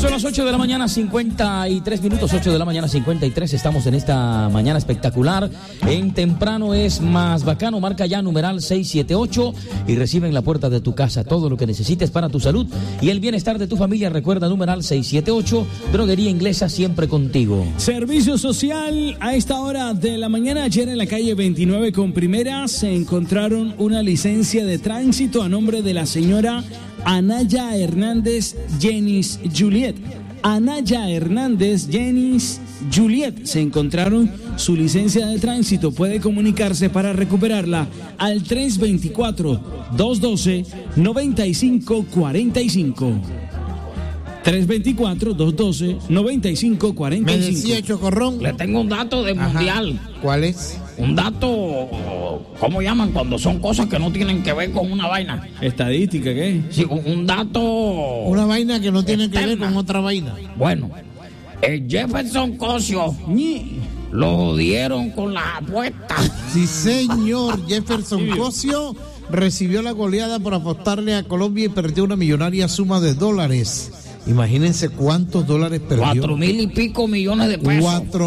Son las 8 de la mañana, 53 minutos, 8 de la mañana, 53. Estamos en esta mañana espectacular. En Temprano es más bacano. Marca ya numeral 678 y recibe en la puerta de tu casa todo lo que necesites para tu salud y el bienestar de tu familia. Recuerda numeral 678. Droguería Inglesa, siempre contigo. Servicio social a esta hora de la mañana. Ayer en la calle 29 con Primera se encontraron una licencia de tránsito a nombre de la señora Anaya Hernández Jenis Juliet. Anaya Hernández Jenis Juliet. Se encontraron su licencia de tránsito. Puede comunicarse para recuperarla al 324-212-9545. 324-212-9545. Me decía Chocorrón. Le tengo un dato de mundial. ¿Cuál es? Un dato, ¿cómo llaman cuando son cosas que no tienen que ver con una vaina? ¿Estadística qué? Sí, un dato... Una vaina que no tiene externa. que ver con otra vaina. Bueno, el Jefferson Cosio lo jodieron con las apuestas. Sí, señor. Jefferson Cosio recibió la goleada por apostarle a Colombia y perdió una millonaria suma de dólares. Imagínense cuántos dólares perdió. 4,000 y pico millones de pesos.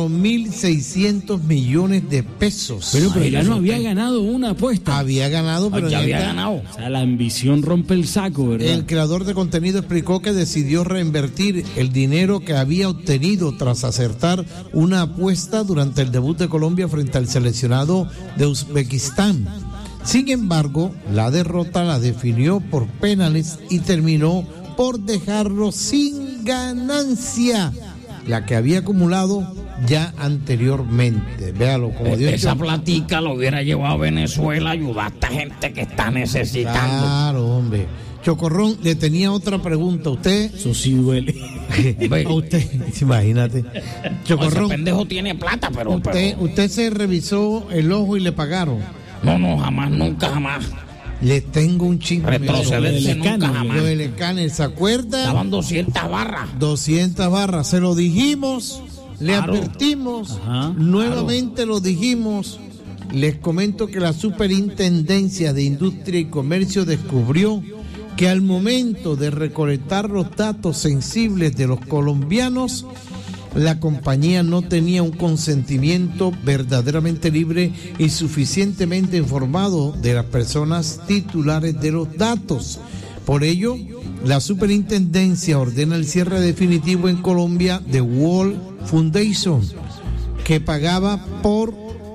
4,600 millones de pesos. Pero ya no había ganado una apuesta. Había ganado, pero ya había esta... ganado. O sea, la ambición rompe el saco, ¿verdad? El creador de contenido explicó que decidió reinvertir el dinero que había obtenido tras acertar una apuesta durante el debut de Colombia frente al seleccionado de Uzbekistán. Sin embargo, la derrota la definió por penales y terminó por dejarlo sin ganancia, la que había acumulado ya anteriormente. Véalo, como Dios. Esa platica lo hubiera llevado a Venezuela a ayudar a esta gente que está necesitando. Claro, hombre. Chocorrón, le tenía otra pregunta. ¿Usted? Eso sí duele. A usted, imagínate. Chocorrón. Ese pendejo tiene plata, pero... Usted se revisó el ojo y le pagaron. No, jamás, nunca, jamás. Les tengo un chingo. Retrocederse nunca, jamás. Lo del escáner, ¿se acuerdan? Estaban 200 barras. 200 barras, se lo dijimos, le Claro. advertimos, Ajá, nuevamente lo dijimos. Les comento que la Superintendencia de Industria y Comercio descubrió que al momento de recolectar los datos sensibles de los colombianos, la compañía no tenía un consentimiento verdaderamente libre y suficientemente informado de las personas titulares de los datos. Por ello, la superintendencia ordena el cierre definitivo en Colombia de World Foundation, que pagaba por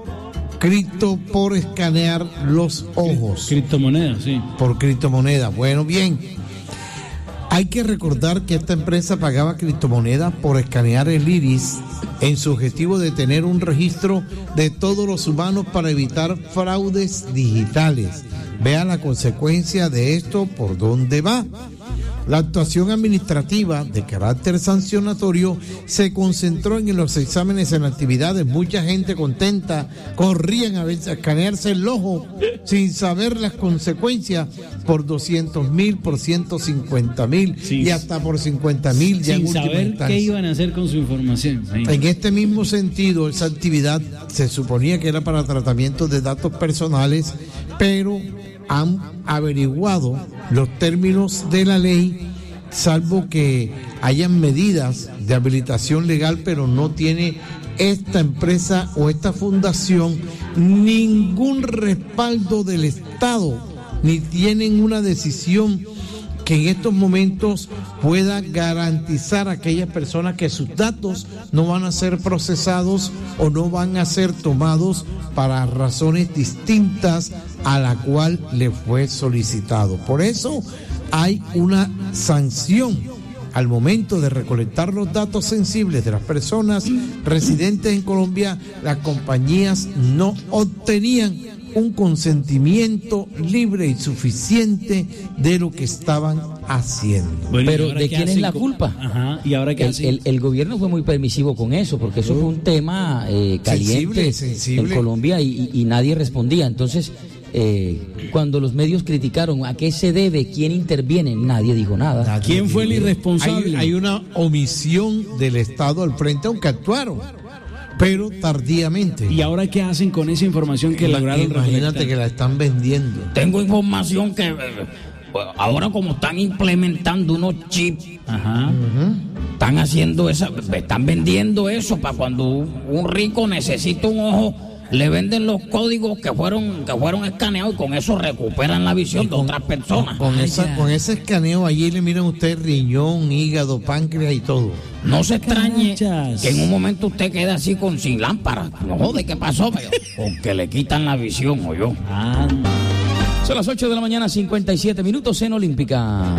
cripto por escanear los ojos. Criptomonedas, sí. Por criptomoneda. Bueno, bien. Hay que recordar que esta empresa pagaba criptomonedas por escanear el iris en su objetivo de tener un registro de todos los humanos para evitar fraudes digitales. Vea la consecuencia de esto, por dónde va. La actuación administrativa de carácter sancionatorio se concentró en los exámenes en actividades. Mucha gente contenta corrían a escanearse el ojo sin saber las consecuencias por 200,000, por 150,000 Sí. y hasta por 50,000 ya en Sin última saber instancia. qué iban a hacer con su información. Sí. En este mismo sentido, esa actividad se suponía que era para tratamiento de datos personales, pero han averiguado los términos de la ley, salvo que hayan medidas de habilitación legal, pero no tiene esta empresa o esta fundación ningún respaldo del Estado, ni tienen una decisión que en estos momentos pueda garantizar a aquellas personas que sus datos no van a ser procesados o no van a ser tomados para razones distintas a la cual le fue solicitado. Por eso hay una sanción al momento de recolectar los datos sensibles de las personas residentes en Colombia. Las compañías no obtenían un consentimiento libre y suficiente de lo que estaban haciendo. Bueno, Pero ¿de quién es la culpa? Ajá, y ahora qué hacen. El gobierno fue muy permisivo con eso, porque eso fue un tema caliente sensible. en Colombia y nadie respondía. Entonces, cuando los medios criticaron a qué se debe, quién interviene, nadie dijo nada. ¿Quién fue el irresponsable? Hay una omisión del Estado al frente, aunque actuaron, pero tardíamente. ¿Y ahora qué hacen con esa información que lograron Imagínate recolectar? que la están vendiendo. Tengo información que ahora como están implementando unos chips, Ajá. están haciendo están vendiendo eso para cuando un rico necesita un ojo, le venden los códigos que fueron escaneados y con eso recuperan la visión de otras personas. Con ese escaneo allí le miran usted riñón, hígado, páncreas y todo. No se extrañe que en un momento usted quede así sin lámpara. No jode, ¿qué pasó? Porque le quitan la visión, oyó. Ah. Son las 8 de la mañana, 57 minutos en Olímpica.